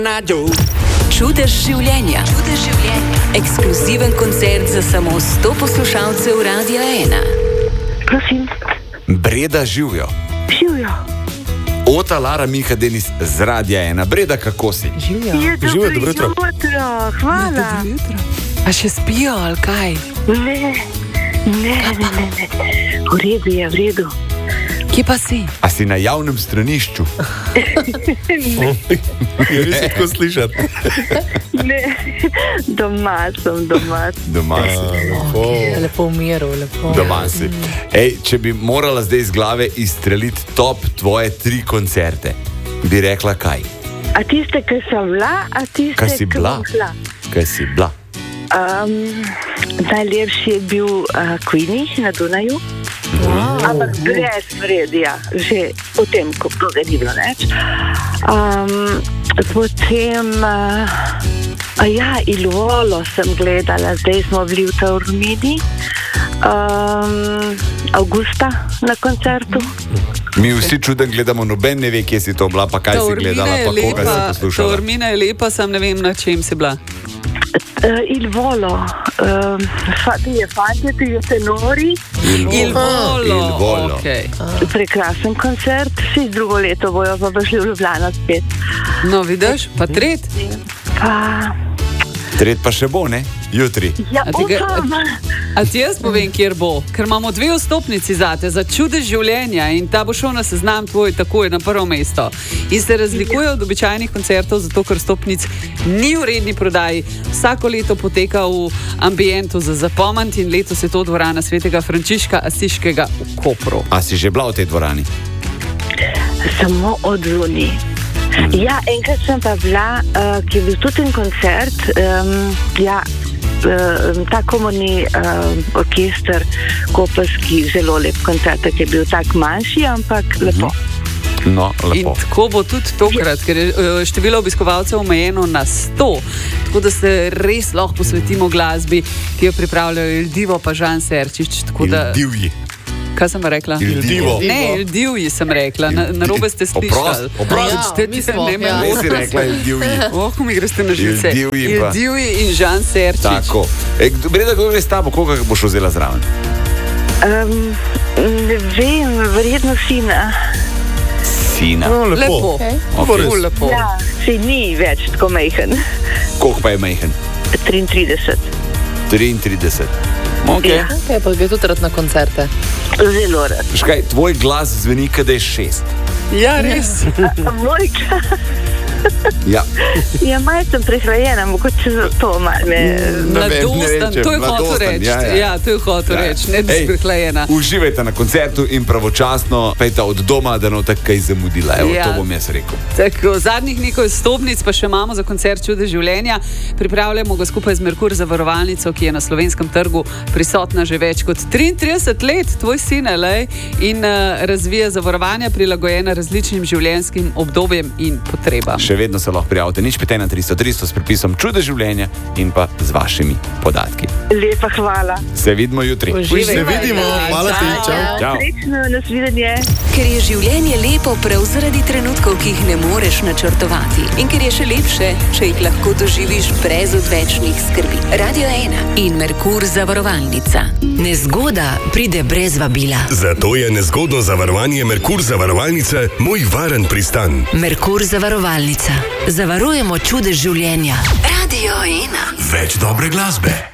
Čudež življenja. Ekskluziven koncert za samo 100 poslušalcev Radia 1. Prosim. Breda živijo. Živijo. Ota Lara Miha Denis z Radia 1. Breda, kako si? Živijo, dobro jutro. Hvala. Dobro jutro. A še spijo ali kaj? Ne. V redu je, v redu. Kje pa si? A si na javnem stranišču? Je res tako slišati. Ne, doma sem. Doma si. Lepo v miru, lepo. Doma si. Ej, če bi morala zdaj iz glave izstreliti top tvoje 3 koncerte, bi rekla kaj? A tiste, ki sem bila, a tiste, Kaj si bila? Kaj si bila? Najlepši je bil Queenie na Dunaju. Ampak brez Fredija, že potem, ko ga ni bilo več. Potem, Il Volo sem gledala, zdaj smo bili v Taormini, avgusta na koncertu. Mi vsi čuden gledamo, noben ne ve, kje si to bila, pa kaj si gledala, pa koga si poslušala. Taormina je lepa, sam ne vem, na čem si bila. Il Volo, fantje, tenori. Il Volo. Okay. Prekrasen koncert, vsi drugo leto bojo pa šli v Ljubljano spet. No, vidiš, pa tret? Tret pa še bo, ne? Jutri. Ja, A ti jaz povem, kjer bo? Ker imamo 2 vstopnici zate za Čudež življenja in ta bo šel na seznam tvoj takoj na prvo mesto. In se razlikuje od običajnih koncertov, zato ker vstopnic ni v redni prodaji. Vsako leto poteka v ambientu za zapomant in letos je to dvorana Svetega Frančiška Asiškega v Kopru. A si že bila v tej dvorani? Samo od zunaj. Ja, enkrat sem pa bila, ki je bil tudi en koncert, ta komorni orkester koprski, zelo lep koncert, ki je bil tak manjši, ampak lepo. No, lepo. In tako bo tudi tokrat, ker je število obiskovalcev omejeno na 100, tako da se res lahko posvetimo glasbi, ki jo pripravljajo Il Divo pa Žan Serčič. Divji. Kaj sem rekla? Il Divo. Ne, Il Divji sem rekla. Narobe ste slišali. Oprost. Ne si rekla Il Divji. Ko mi greste na živce. Il Divji in Žan Serčič. Tako. Breda, kako gre s tabo, koga boš vzela zraven? Ne vem, verjetno sina. Sina. No, lepo. Lepo. Ja, se ni več tako majhen. Koliko pa je majhen? 33. 33. Okay. Ja. Okay, pa gre tudi rad na koncerte. Zelo rad. Škaj, tvoj glas zveni, kada je 6. Ja, res. Moj glas. Ja. Ja, malo sem prehlajena, mogoče zato malo Mladostan, to je hotel reči. Ja, to je hotel reči, ne da si prehlajena. Uživajte na koncertu in pravočasno pejte od doma, da no tako kaj zamudila. Evo, to bom jaz rekel. Tako, zadnjih nekaj stopnic pa še imamo za koncert Čudež življenja. Pripravljamo ga skupaj z Merkur zavarovalnico, ki je na slovenskem trgu prisotna že več kot 33 let, tvoj sin, in razvija zavarovanja prilagojena različnim življenjskim obdobjem in potrebam. Še vedno se lahko prijavite, nič 51300 s pripisom Čudež življenja in pa z vašimi podatki. Lepa hvala. Se vidimo jutri. Se vidimo, hvala ti, čau. Srečno, nasvidenje. Ker je življenje lepo prav zaradi trenutkov, ki jih ne moreš načrtovati. In ker je še lepše, če jih lahko doživiš brez odvečnih skrbi. Radio 1 in Merkur zavarovalnica. Nezgoda pride brez vabila. Zato je nezgodno zavarovanje Merkur zavarovalnice moj varen pristan. Merkur zavarovalnica. Zavarujemo čudež življenja. Radio 1. Več dobre glasbe.